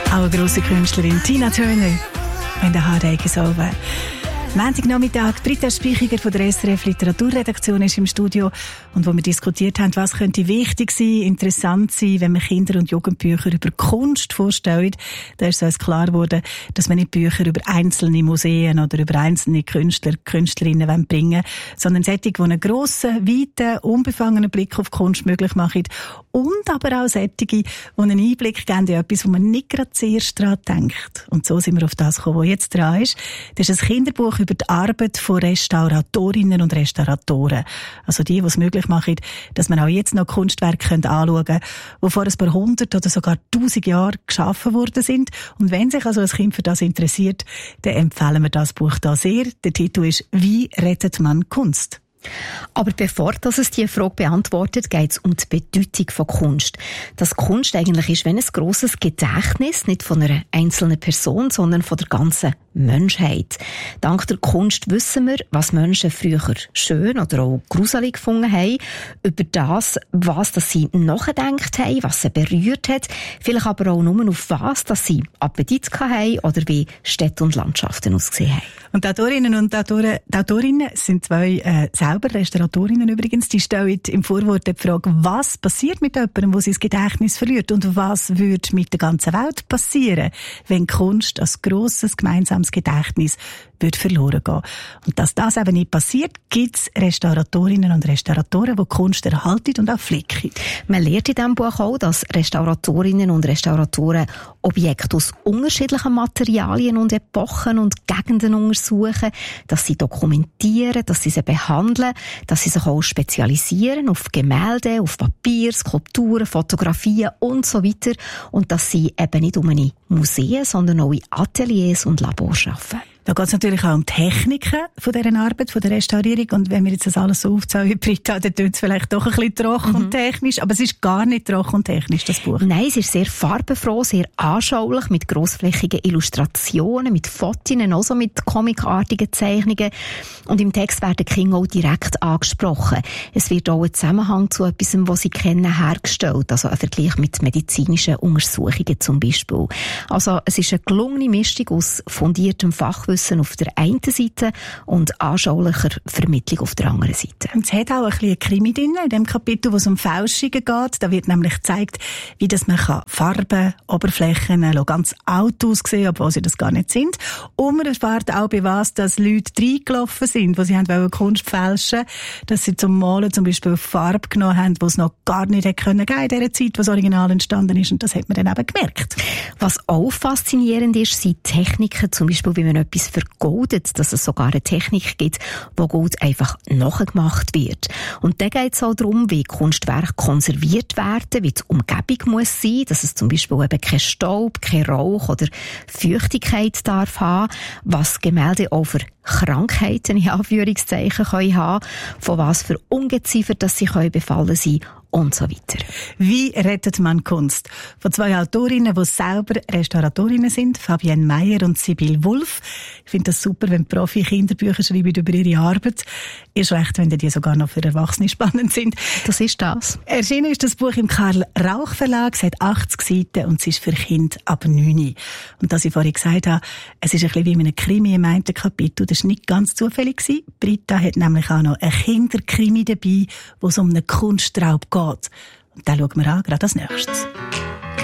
Auch eine grosse Künstlerin, Tina Turner, «When the Heartache is over». Montagnachmittag, Britta Speichiger von der SRF Literaturredaktion ist im Studio und wo wir diskutiert haben, was könnte wichtig sein, interessant sein, wenn man Kinder- und Jugendbücher über Kunst vorstellt. Da ist so uns klar geworden, dass man nicht Bücher über einzelne Museen oder über einzelne Künstler, Künstlerinnen bringen wollen, sondern solche, die einen grossen, weiten, unbefangenen Blick auf Kunst möglich machen und aber auch solche, die einen Einblick geben in etwas, wo man nicht gerade zuerst daran denkt. Und so sind wir auf das gekommen, was jetzt dran ist. Das ist ein Kinderbuch über die Arbeit von Restauratorinnen und Restauratoren. Also die es möglich machen, dass man auch jetzt noch Kunstwerke anschauen kann, die vor ein paar 100 oder sogar 1000 Jahren geschaffen worden sind. Und wenn sich also ein Kind für das interessiert, dann empfehlen wir das Buch da sehr. Der Titel ist «Wie rettet man Kunst?». Aber bevor es diese Frage beantwortet, geht es um die Bedeutung von Kunst. Dass Kunst eigentlich ist, wenn ein grosses Gedächtnis, nicht von einer einzelnen Person, sondern von der ganzen Menschheit. Dank der Kunst wissen wir, was Menschen früher schön oder auch gruselig gefunden haben, über das, was sie nachgedacht haben, was sie berührt hat, vielleicht aber auch nur auf was, dass sie Appetit hatten oder wie Städte und Landschaften ausgesehen haben. Und die Autorinnen und Autorinnen sind zwei selber Restauratorinnen übrigens, die stellen im Vorwort die Frage, was passiert mit jemandem, der sein Gedächtnis verliert und was würde mit der ganzen Welt passieren, wenn Kunst als grosses gemeinsames Gedächtnis würde verloren gehen. Und dass das eben nicht passiert, gibt es Restauratorinnen und Restauratoren, die Kunst erhalten und auch pflegen. Man lernt in diesem Buch auch, dass Restauratorinnen und Restauratoren Objekte aus unterschiedlichen Materialien und Epochen und Gegenden untersuchen, dass sie dokumentieren, dass sie behandeln, dass sie sich auch spezialisieren auf Gemälde, auf Papier, Skulpturen, Fotografien und so weiter und dass sie eben nicht um eine Museen, sondern auch in Ateliers und Labors arbeiten. Da geht es natürlich auch um Techniken von dieser Arbeit, von der Restaurierung. Und wenn wir jetzt das alles so aufzählen, Britta, dann tut es vielleicht doch ein bisschen trocken und technisch. Aber es ist gar nicht trocken und technisch, das Buch. Nein, es ist sehr farbenfroh, sehr anschaulich, mit grossflächigen Illustrationen, mit Fotos, also mit comicartigen Zeichnungen. Und im Text werden die Kinder auch direkt angesprochen. Es wird auch ein Zusammenhang zu etwas, was sie kennen, hergestellt. Also ein Vergleich mit medizinischen Untersuchungen zum Beispiel. Also es ist eine gelungene Mischung aus fundiertem Fachwissen auf der einen Seite und anschaulicher Vermittlung auf der anderen Seite. Und es hat auch ein bisschen Krimi drin, in dem Kapitel, wo es um Fälschungen geht. Da wird nämlich gezeigt, wie das man Farben, Oberflächen ganz alt aussehen, obwohl sie das gar nicht sind. Und man erfährt auch, bei was dass Leute reingelaufen sind, wo sie Kunst fälschen, dass sie zum Malen zum Beispiel Farbe genommen haben, die es noch gar nicht hätte geben können in dieser Zeit, wo das Original entstanden ist. Und das hat man dann eben gemerkt. Was auch faszinierend ist, sind Techniken, zum Beispiel, wie man etwas vergoldet, dass es sogar eine Technik gibt, wo Gold einfach nachgemacht wird. Und dann geht es auch darum, wie Kunstwerke konserviert werden, wie die Umgebung muss sein, dass es zum Beispiel eben kein Staub, kein Rauch oder Feuchtigkeit darf haben, was Gemälde auch für Krankheiten in Anführungszeichen können haben, von was für Ungeziefer, dass sie befallen sein und so weiter. Wie rettet man Kunst? Von zwei Autorinnen, die selber Restauratorinnen sind, Fabienne Meyer und Sibylle Wulff. Ich finde das super, wenn Profi Kinderbücher schreiben über ihre Arbeit. Erst recht, wenn die sogar noch für Erwachsene spannend sind. Das ist das. Erschienen ist das Buch im Karl Rauch Verlag. Es hat 80 Seiten und es ist für Kinder ab 9. Und dass ich vorhin gesagt habe, es ist ein bisschen wie in einem Krimi im einen Kapitel. Das war nicht ganz zufällig gewesen. Britta hat nämlich auch noch ein Kinderkrimi dabei, wo es um einen Kunstraub geht. Und den schauen wir an, gerade als nächstes.